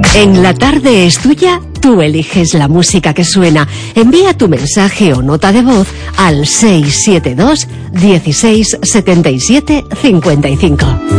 En La Tarde es Tuya, tú eliges la música que suena. Envía tu mensaje o nota de voz al 672 16 77 55.